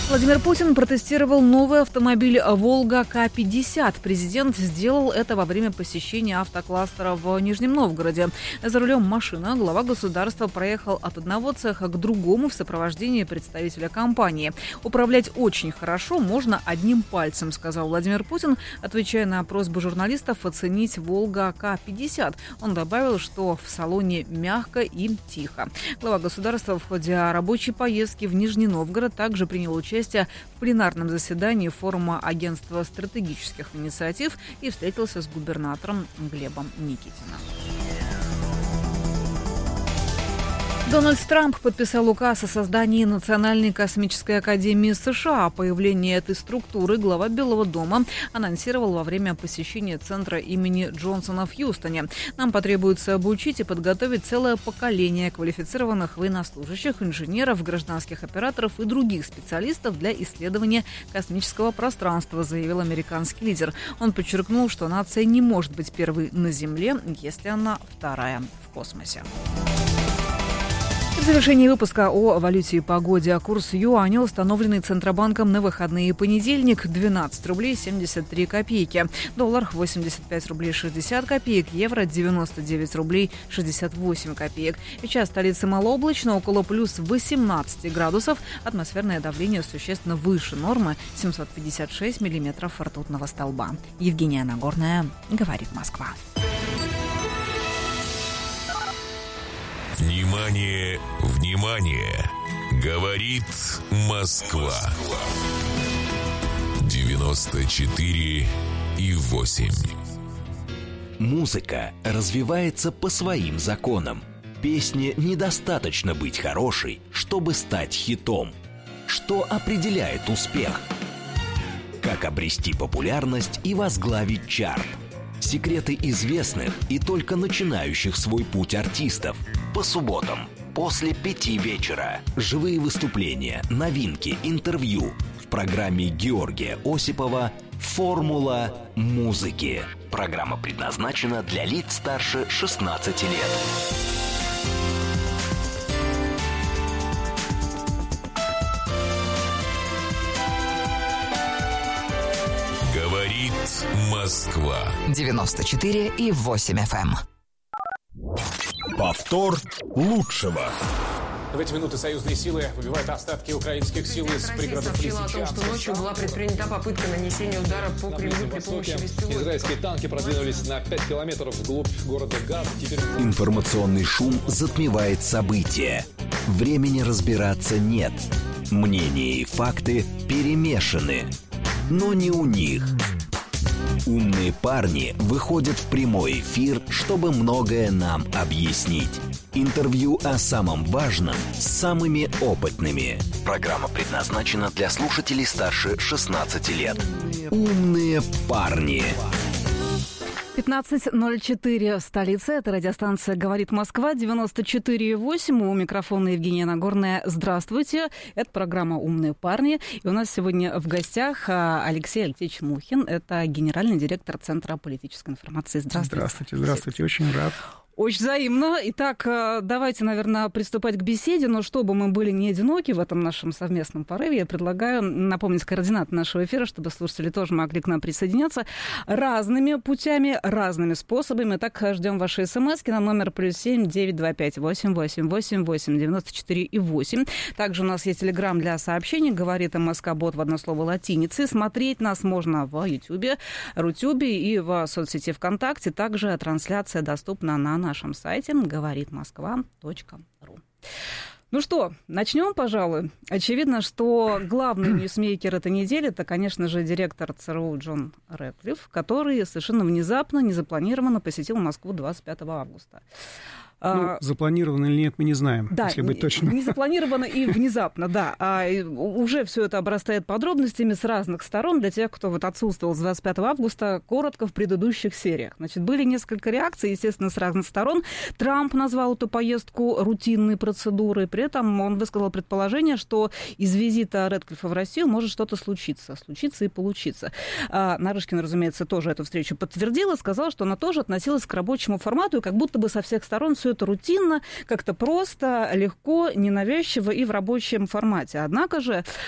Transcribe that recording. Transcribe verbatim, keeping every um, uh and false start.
Владимир Путин протестировал новый автомобиль «Волга К пятьдесят». Президент сделал это во время посещения автокластера в Нижнем Новгороде. За рулем машины глава государства проехал от одного цеха к другому в сопровождении представителя компании. «Управлять очень хорошо, можно одним пальцем», сказал Владимир Путин, отвечая на просьбу журналистов оценить «Волга К пятьдесят». Он добавил, что в салоне мягко и тихо. Глава государства в ходе рабочей поездки в Нижний Новгород также принял участие в пленарном заседании форума Агентства стратегических инициатив и встретился с губернатором Глебом Никитиным. Дональд Трамп подписал указ о создании Национальной космической академии США. Появление этой структуры глава Белого дома анонсировал во время посещения центра имени Джонсона в Хьюстоне. Нам потребуется обучить и подготовить целое поколение квалифицированных военнослужащих, инженеров, гражданских операторов и других специалистов для исследования космического пространства, заявил американский лидер. Он подчеркнул, что нация не может быть первой на Земле, если она вторая в космосе. В завершении выпуска о валюте и погоде. Курс юаня, установленный Центробанком на выходные понедельник, двенадцать рублей семьдесят три копейки. Доллар восемьдесят пять рублей шестьдесят копеек. Евро девяносто девять рублей шестьдесят восемь копеек. Сейчас столица малооблачно, около плюс восемнадцать градусов. Атмосферное давление существенно выше нормы, семьсот пятьдесят шесть миллиметров ртутного столба. Евгения Нагорная, говорит Москва. Внимание, внимание! Говорит Москва. девяносто четыре и восемь. Музыка развивается по своим законам. Песне недостаточно быть хорошей, чтобы стать хитом. Что определяет успех? Как обрести популярность и возглавить чарт? Секреты известных и только начинающих свой путь артистов. По субботам после пяти вечера. Живые выступления, новинки, интервью. В программе Георгия Осипова «Формула музыки». Программа предназначена для лиц старше шестнадцати лет. Говорит Москва. девяносто четыре и восемь эф эм. Повтор лучшего. В эти минуты союзные силы выбивают остатки украинских сил из пригородов Лисичанска. Сообщила о том, что ночью была предпринята попытка нанесения удара по Кремлю при помощи беспилотников. Израильские танки продвинулись на пять километров вглубь города Газа. Теперь... Информационный шум затмевает события. Времени разбираться нет. Мнения и факты перемешаны. Но не у них. Умные парни выходят в прямой эфир, чтобы многое нам объяснить. Интервью о самом важном с самыми опытными. Программа предназначена для слушателей старше шестнадцати лет. Умные парни. пятнадцать ноль четыре в столице. Это радиостанция «Говорит Москва», девяносто четыре и восемь. У микрофона Евгения Нагорная. Здравствуйте. Это программа «Умные парни». И у нас сегодня в гостях Алексей Алексеевич Мухин. Это генеральный директор Центра политической информации. Здравствуйте. Здравствуйте, здравствуйте. Очень рад. Очень взаимно. Итак, давайте, наверное, приступать к беседе, но чтобы мы были не одиноки в этом нашем совместном порыве, я предлагаю напомнить координаты нашего эфира, чтобы слушатели тоже могли к нам присоединяться разными путями, разными способами. Так, ждем ваши смски на номер плюс семь девять два пять восемь восемь восемь восемь девяносто четыре и восемь. Также у нас есть телеграм для сообщений, говорит МСК-бот в одно слово латиницей. Смотреть нас можно в Ютьюбе, Рутюбе и в соцсети ВКонтакте. Также трансляция доступна на нашем сайте говорит москва точка ру. Ну что, начнем, пожалуй. Очевидно, что главный ньюсмейкер этой недели — это, конечно же, директор ЦРУ Джон Рэдклифф, который совершенно внезапно, незапланированно посетил Москву двадцать пятого августа. Ну, запланировано или нет, мы не знаем, да, если быть точным. Не запланировано и внезапно, да. А уже все это обрастает подробностями с разных сторон. Для тех, кто вот отсутствовал с двадцать пятого августа, коротко в предыдущих сериях. Значит, были несколько реакций, естественно, с разных сторон. Трамп назвал эту поездку рутинной процедурой. При этом он высказал предположение, что из визита Рэдклиффа в Россию может что-то случиться. Случиться и получиться. А Нарышкин, разумеется, тоже эту встречу подтвердила, сказала, что она тоже относилась к рабочему формату, и как будто бы со всех сторон все это рутинно, как-то просто, легко, ненавязчиво и в рабочем формате. Однако же